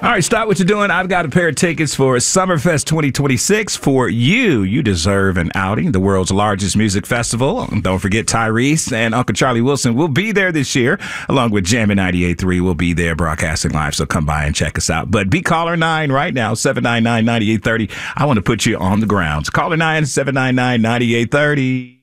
All right, stop what you're doing. I've got a pair of tickets for Summerfest 2026 for you. You deserve an outing, the world's largest music festival. Don't forget Tyrese and Uncle Charlie Wilson will be there this year, along with Jammin' 98.3 will be there broadcasting live, so come by and check us out. But be caller 9 right now, 799-9830. I want to put you on the grounds. Caller 9, 799-9830.